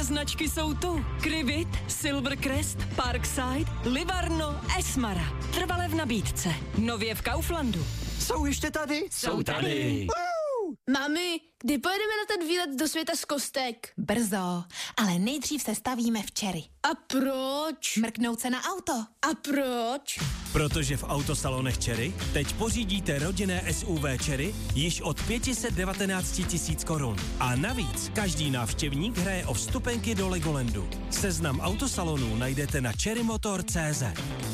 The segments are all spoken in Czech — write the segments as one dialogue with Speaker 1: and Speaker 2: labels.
Speaker 1: Nové značky jsou tu. Krivit, Silvercrest, Parkside, Livarno, Esmara. Trvale v nabídce. Nově v Kauflandu.
Speaker 2: Jsou ještě tady?
Speaker 1: Jsou tady.
Speaker 3: Mami, kdy pojedeme na ten výlet do světa z kostek?
Speaker 4: Brzo, ale nejdřív se stavíme v Cherry.
Speaker 3: A proč?
Speaker 4: Mrknout se na auto.
Speaker 3: A proč?
Speaker 5: Protože v autosalonech Cherry teď pořídíte rodinné SUV Cherry již od 519 000 korun. A navíc každý návštěvník hraje o vstupenky do Legolandu. Seznam autosalonů najdete na cherrymotor.cz.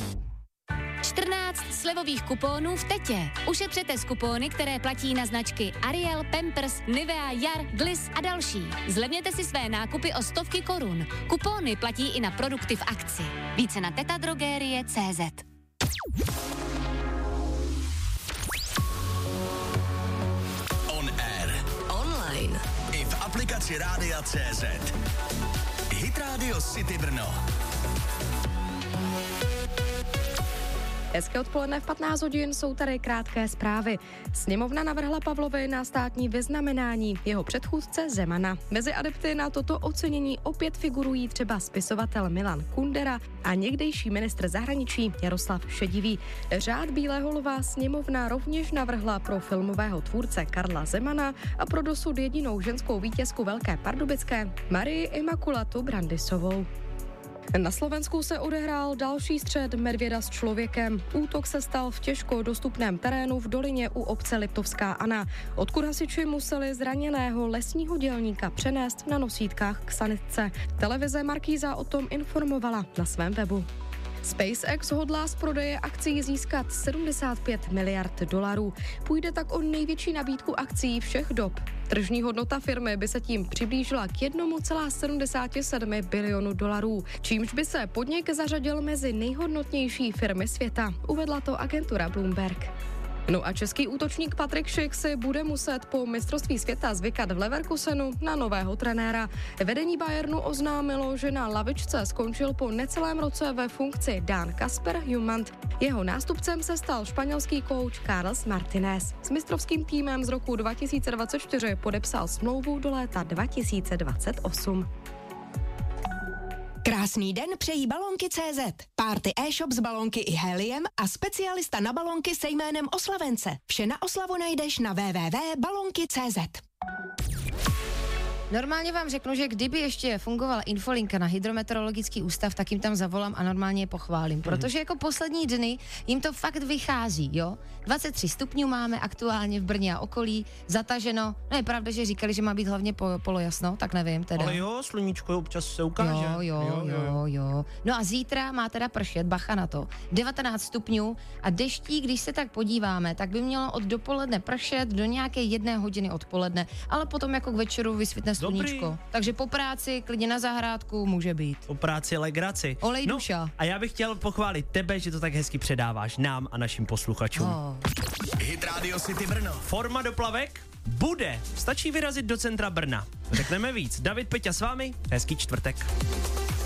Speaker 6: 14 slevových kuponů v Tetě. Ušetřete z kupóny, které platí na značky Ariel, Pampers, Nivea, Jar, Gliss a další. Zlevněte si své nákupy o stovky korun. Kupóny platí i na produkty v akci. Více na tetadrogerie.cz.
Speaker 7: On air.
Speaker 1: Online.
Speaker 7: I v aplikaci Rádia.cz. Hit Radio City Brno.
Speaker 8: Hezké odpoledne, v 15 hodin jsou tady krátké zprávy. Sněmovna navrhla Pavlovi na státní vyznamenání, jeho předchůdce Zemana. Mezi adepty na toto ocenění opět figurují třeba spisovatel Milan Kundera a někdejší ministr zahraničí Jaroslav Šedivý. Řád Bílého lva sněmovna rovněž navrhla pro filmového tvůrce Karla Zemana a pro dosud jedinou ženskou vítězku Velké Pardubické Marii Imakulatu Brandisovou. Na Slovensku se odehrál další střet medvěda s člověkem. Útok se stal v těžko dostupném terénu v dolině u obce Liptovská Ana, odkud hasiči museli zraněného lesního dělníka přenést na nosítkách k sanitce. Televize Markíza o tom informovala na svém webu. SpaceX hodlá z prodeje akcií získat 75 miliard dolarů. Půjde tak o největší nabídku akcií všech dob. Tržní hodnota firmy by se tím přiblížila k 1,77 bilionu dolarů, čímž by se podnik zařadil mezi nejhodnotnější firmy světa, uvedla to agentura Bloomberg. No a český útočník Patrik Schick si bude muset po mistrovství světa zvykat v Leverkusenu na nového trenéra. Vedení Bayernu oznámilo, že na lavičce skončil po necelém roce ve funkci Dan Kasper Jumant. Jeho nástupcem se stal španělský kouč Carlos Martinez. S mistrovským týmem z roku 2024 podepsal smlouvu do léta 2028.
Speaker 4: Krásný den přejí Balonky.cz. Party e-shop s balonky i heliem a specialista na balonky se jménem Oslavence. Vše na oslavu najdeš na www.balonky.cz.
Speaker 9: Normálně vám řeknu, že kdyby ještě fungovala infolinka na hydrometeorologický ústav, tak jim tam zavolám a normálně je pochválím, protože jako poslední dny jim to fakt vychází, jo. 23 stupňů máme aktuálně v Brně a okolí, zataženo. No je pravda, že říkali, že má být hlavně polojasno, tak nevím teda.
Speaker 2: Ale jo, sluníčko občas se ukáže.
Speaker 9: Jo. No a zítra má teda pršet, bacha na to. 19 stupňů a deští, když se tak podíváme, tak by mělo od dopoledne pršet do nějaké 1 hodiny odpoledne, ale potom jako k večeru vysvětne sluníčko. Dobrý. Takže po práci, klidně na zahrádku může být.
Speaker 2: Po práci legraci.
Speaker 9: Olej duša.
Speaker 2: A já bych chtěl pochválit tebe, že to tak hezky předáváš nám a našim posluchačům.
Speaker 7: Hit Radio City Brno.
Speaker 2: Forma do plavek bude. Stačí vyrazit do centra Brna. Řekneme víc. David Peťa s vámi. Hezký čtvrtek.